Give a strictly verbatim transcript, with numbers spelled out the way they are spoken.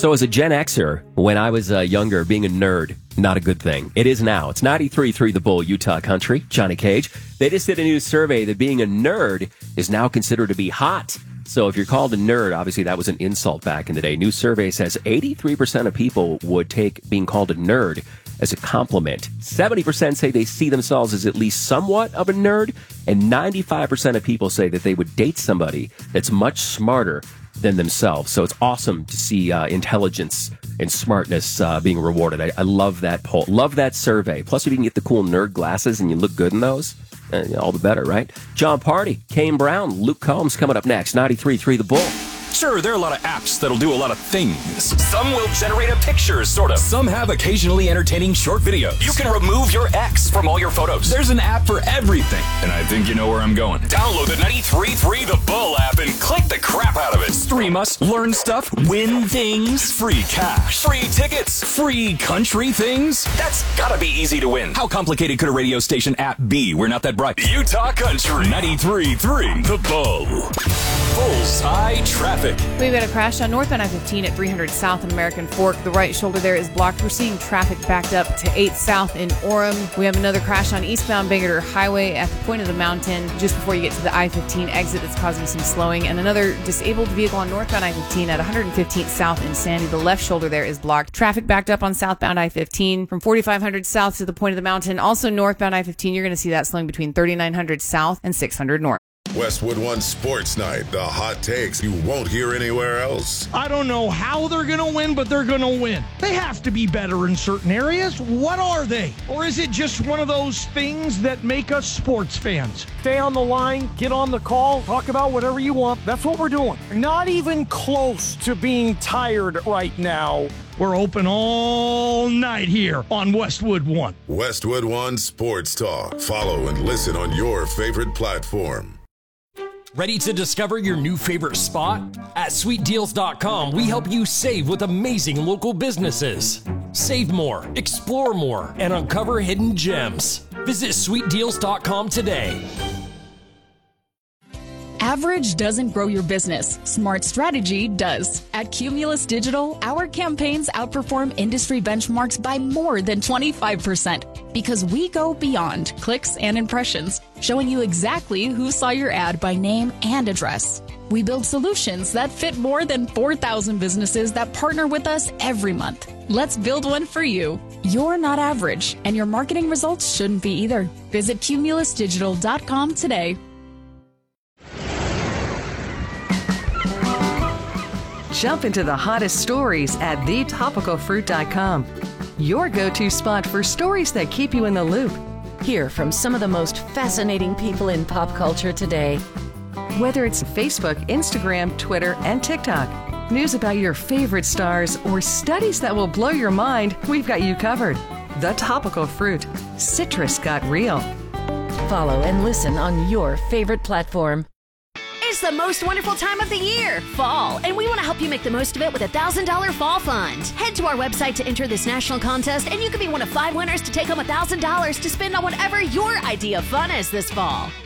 So as a Gen Xer, when I was uh, younger, being a nerd, not a good thing. It is now. It's ninety-three point three The Bull, Utah Country, Johnny Cage. They just did a new survey that being a nerd is now considered to be hot. So if you're called a nerd, obviously that was an insult back in the day. New survey says eighty-three percent of people would take being called a nerd as a compliment. seventy percent say they see themselves as at least somewhat of a nerd. And ninety-five percent of people say that they would date somebody that's much smarter than themselves. So it's awesome to see uh, intelligence and smartness uh, being rewarded. I, I love that poll. Love that survey. Plus, if you can get the cool nerd glasses and you look good in those, uh, all the better, right? John Party, Kane Brown, Luke Combs coming up next. ninety-three point three The Bull. Sure, there are a lot of apps that'll do a lot of things. Some will generate a picture, sort of. Some have occasionally entertaining short videos. You can remove your ex from all your photos. There's an app for everything. And I think you know where I'm going. Download the ninety-three point three The Bull app and click the crap out of it. Stream us, learn stuff, win things, free cash, free tickets, free country things. That's gotta be easy to win. How complicated could a radio station app be? We're not that bright. Utah Country, ninety-three point three The Bull. Bullseye traffic. We've got a crash on northbound I fifteen at three hundred South American Fork. The right shoulder there is blocked. We're seeing traffic backed up to eight South in Orem. We have another crash on eastbound Bangor Highway at the point of the mountain just before you get to the I fifteen exit that's causing some slowing. And another disabled vehicle on northbound I fifteen at one hundred fifteenth South in Sandy. The left shoulder there is blocked. Traffic backed up on southbound I fifteen from forty-five hundred South to the point of the mountain. Also northbound I fifteen, you're going to see that slowing between thirty-nine hundred South and six hundred North. Westwood One Sports Night, the hot takes you won't hear anywhere else. I don't know how they're going to win, but they're going to win. They have to be better in certain areas. What are they? Or is it just one of those things that make us sports fans? Stay on the line, get on the call, talk about whatever you want. That's what we're doing. Not even close to being tired right now. We're open all night here on Westwood One. Westwood One Sports Talk. Follow and listen on your favorite platform. Ready to discover your new favorite spot? At sweet deals dot com, we help you save with amazing local businesses. Save more, explore more, and uncover hidden gems. Visit sweet deals dot com today. Average doesn't grow your business. Smart strategy does. At Cumulus Digital, our campaigns outperform industry benchmarks by more than twenty-five percent because we go beyond clicks and impressions, showing you exactly who saw your ad by name and address. We build solutions that fit more than four thousand businesses that partner with us every month. Let's build one for you. You're not average, and your marketing results shouldn't be either. Visit cumulus digital dot com today. Jump into the hottest stories at the topical fruit dot com. Your go-to spot for stories that keep you in the loop. Hear from some of the most fascinating people in pop culture today. Whether it's Facebook, Instagram, Twitter, and TikTok, news about your favorite stars, or studies that will blow your mind, we've got you covered. The Topical Fruit. Citrus got real. Follow and listen on your favorite platform. It's the most wonderful time of the year, fall, and we want to help you make the most of it with a one thousand dollars Fall Fund. Head to our website to enter this national contest, and you could be one of five winners to take home one thousand dollars to spend on whatever your idea of fun is this fall.